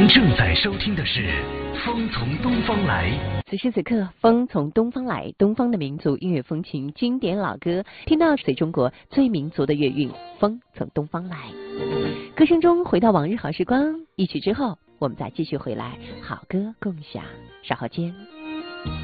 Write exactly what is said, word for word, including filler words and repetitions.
您正在收听的是《风从东方来》。 此时此刻，风从东方来，东方的民族音乐风情，经典老歌，听到随中国最民族的乐韵，风从东方来。歌声中回到往日好时光，一曲之后，我们再继续回来，好歌共享。稍后见。